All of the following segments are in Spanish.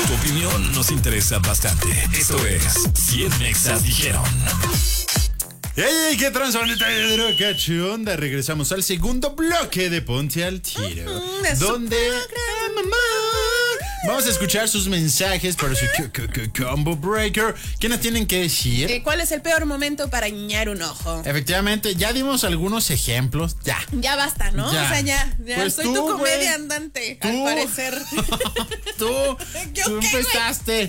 Tu opinión nos interesa bastante. Esto es 100 Mexas Dijeron. ¡Ey, qué transformador! ¡Qué onda! Regresamos al segundo bloque de Ponte al Tiro. Donde vamos a escuchar sus mensajes para su Combo Breaker. ¿Qué nos tienen que decir? ¿Cuál es el peor momento para guiñar un ojo? Efectivamente, ya dimos algunos ejemplos. Ya Basta, ¿no? Ya. O sea, ya Pues soy tú, tu comedia güey. andante, Tú. al parecer. Tú ¿Yo qué, empezaste.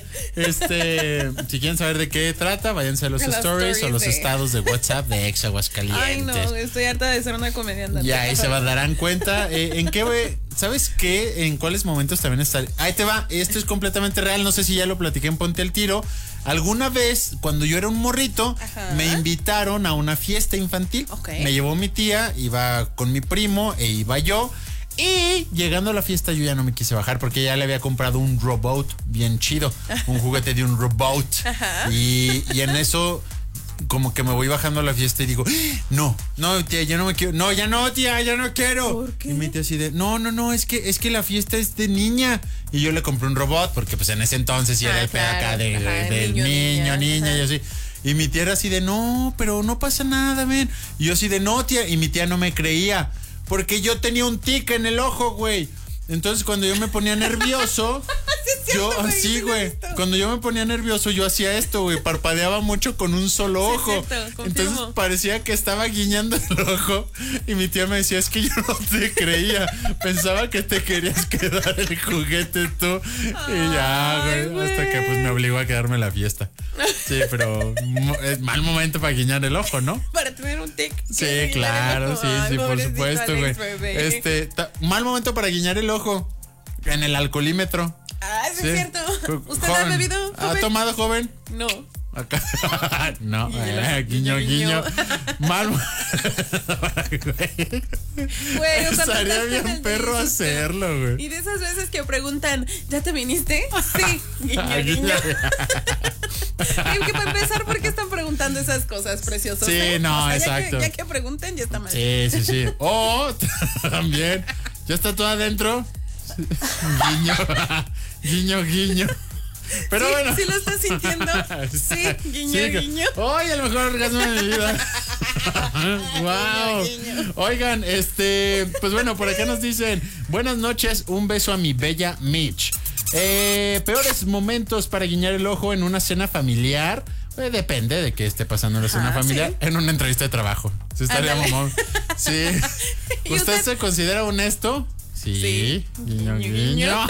Si quieren saber de qué trata, váyanse a los A las stories o los stories de- estados de WhatsApp de Ex Aguascalientes. Ay, no, estoy harta de ser una comedia andante. Y ahí se darán cuenta en qué, güey. ¿Sabes qué? En cuáles momentos también está. Ahí te va. Esto es completamente real. No sé si ya lo platiqué en Ponte al Tiro. Alguna vez, cuando yo era un morrito, Ajá. me invitaron a una fiesta infantil. Ok. Me llevó mi tía, iba con mi primo e iba yo. Y llegando a la fiesta yo ya no me quise bajar porque ya le había comprado un robot bien chido. Un juguete de un robot. Ajá. Y en eso como que me voy bajando a la fiesta y digo, no, tía, ya no me quiero. No, ya no, tía, ya no quiero. ¿Por qué? Y mi tía así de, no, es que la fiesta es de niña. Y yo le compré un robot porque pues en ese entonces ya era el pedo claro. acá Ajá, del niño, niña ajá. y así. Y mi tía era así de, no, pero no pasa nada, ven. Y yo así de, no, tía. Y mi tía no me creía porque yo tenía un tic en el ojo, güey. Entonces cuando yo me ponía nervioso, yo así, güey. Cuando yo me ponía nervioso, yo hacía esto, güey. Parpadeaba mucho con un solo Sí, ojo. es cierto, confirmo. Entonces parecía que estaba guiñando el ojo. Y mi tía me decía, es que yo no te creía. Pensaba que te querías quedar el juguete tú. Y ya, Ay, güey. Hasta que pues me obligó a quedarme en la fiesta. Sí, pero es mal momento para guiñar el ojo, ¿no? Para tener un tic. Sí, claro, sí, por supuesto, güey. Mal momento para guiñar el ojo. En el alcoholímetro. Ah, sí, Sí. es cierto. ¿Usted Joven. ha bebido, ¿Ha joven? tomado, joven? No. Acá. No, Guiño, guiño. Mal. Güey, o sea, Estaría no bien estás perro en el hacerlo, güey. Y de esas veces que preguntan, ¿ya te viniste? Sí. Guiño, guiño. Y que para empezar, ¿por qué están preguntando esas cosas, preciosos? Sí, no, ya exacto. Ya que pregunten, ya está mal. Sí. O también. ¿Ya está todo adentro? Guiño. Pero Sí, bueno. ¿sí lo estás sintiendo? Sí, guiño. ¡Ay, el mejor orgasmo de mi vida! ¡Wow! Guiño. Oigan, pues bueno, por acá nos dicen, buenas noches, un beso a mi bella Mitch. Peores momentos para guiñar el ojo en una cena familiar. Depende de qué esté pasando en la cena familiar. Sí. En una entrevista de trabajo. Sí, estaría Ándale. mamón. Sí. ¿Y ¿Usted usted? se considera honesto? Sí. Guiño. Guiño.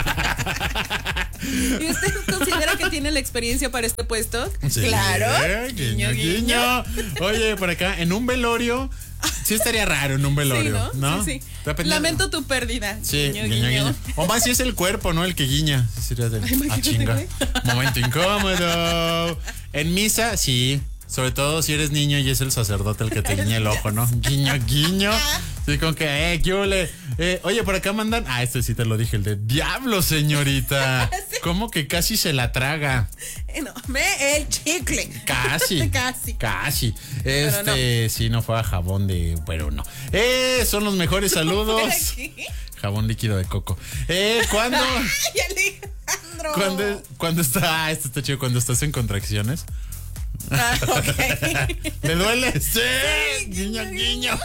¿Y usted considera que tiene la experiencia para este puesto? Sí. Claro. Guiño. Oye, por acá, en un velorio. Sí estaría raro en un velorio, Sí, ¿no? Sí. Depende- Lamento tu pérdida. Sí, guiño. O más si es el cuerpo, ¿no? El que guiña. Sí, sería de, imagínate, chinga. güey. Momento incómodo. En misa, sí. Sobre todo si eres niño y es el sacerdote el que te guiña el ojo, ¿no? Guiño. Sí, con que, ¿qué ole? Oye, por acá mandan. Este sí te lo dije, el de diablo, señorita. Sí. ¿Cómo que casi se la traga? No, el chicle. Casi. Casi. Pero no. Sí, no fue a jabón de. Pero no. Son los mejores saludos. ¿Para qué? Jabón líquido de coco. ¿Cuándo? Ay, Alejandro. Cuando está. Esto está chido. Cuando estás en contracciones. Ah, ok. ¿Le duele? Sí. Guiño.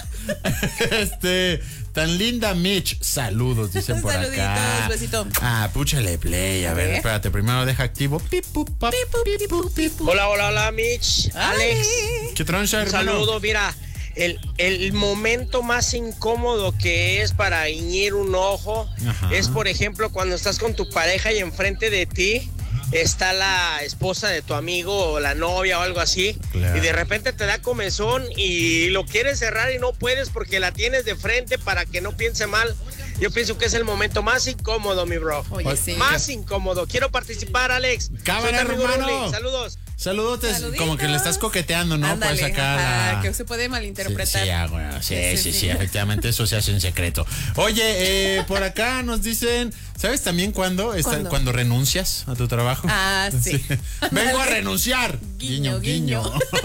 Tan linda Mitch. Saludos, dicen por Saluditos, acá. besito. Púchale play. A ver, espérate. Primero deja activo. Pipu, pap, pipu, pipu. Hola, Mitch. Alex. ¿Qué tranza, Un hermano? saludo, mira. El momento más incómodo que es para guiñar un ojo Ajá. es, por ejemplo, cuando estás con tu pareja y enfrente de ti está la esposa de tu amigo o la novia o algo así, Claro. y de repente te da comezón y lo quieres cerrar y no puedes porque la tienes de frente para que no piense mal. Yo pienso que es el momento más incómodo, mi bro. Oye, sí. Más incómodo. Quiero participar, Alex. Cámara, Soy tu amigo hermano. Rulli. Saludos. Saludotes, Saluditos. como que le estás coqueteando, ¿no? Ándale, Pues acá ajá, que se puede malinterpretar. Sí, efectivamente, eso se hace en secreto. Oye, por acá nos dicen, ¿sabes también cuándo? ¿Cuándo? Cuando renuncias a tu trabajo. Ah, sí. Vengo a renunciar. Guiño.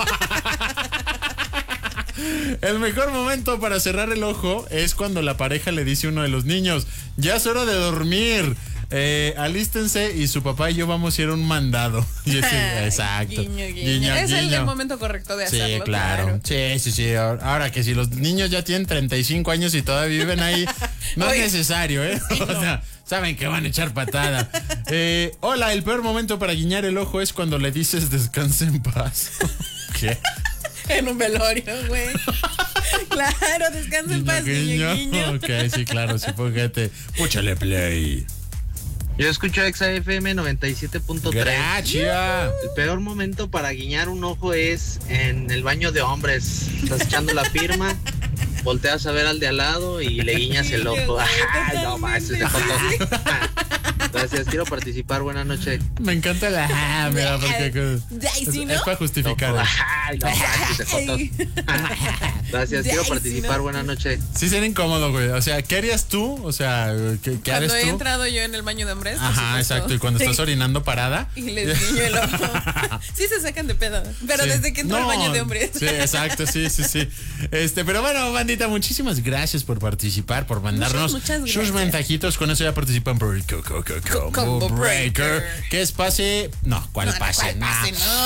El mejor momento para cerrar el ojo es cuando la pareja le dice a uno de los niños, ya es hora de dormir. Alístense y su papá y yo vamos a ir a un mandado. Y exacto. Guiño, guiño. Es el momento correcto de hacerlo. Sí, claro. Sí. Ahora que si los niños ya tienen 35 años y todavía viven ahí, no es necesario, ¿eh? Sí, O sea, saben que van a echar patada. Hola, el peor momento para guiñar el ojo es cuando le dices descanse en paz. ¿Qué? En un velorio, güey. Claro, descansa en paz, guiño. Ok, sí, claro, sí, fíjate. Púchale play. Yo escucho Exa FM 97.3. Gracias. El peor momento para guiñar un ojo es en el baño de hombres. Estás echando la firma, volteas a ver al de al lado y le guiñas el ojo. Ay, no más, ese es foto. Gracias, quiero participar, buenas noches. Me encanta la mira, porque es para justificar. Ay, no más, ese foto. Gracias, quiero participar, buenas noches. Sí, sería incómodo, güey. O sea, ¿qué harías tú? O sea, ¿qué harías tú? Cuando he entrado yo en el baño de hombres. Ajá, exacto. Y cuando estás orinando parada. Y les guiño el ojo. Sí se sacan de pedo. Pero sí. Desde que entro al baño de hombres. Sí, exacto, sí. Pero bueno, bandita, muchísimas gracias por participar, por mandarnos sus mensajitos. Con eso ya participan por el Combo Breaker. ¿Qué es pase? No, ¿cuál pase? No.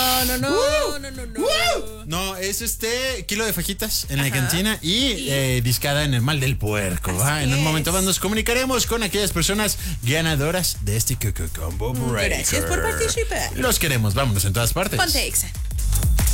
No, es kilo de fajitas en la cantina y discada en el mal del puerco. En un momento más nos comunicaremos con aquellas personas ganadoras de este Combo Breaker. Gracias por participar. Los queremos, vámonos en todas partes. Ponte Exa.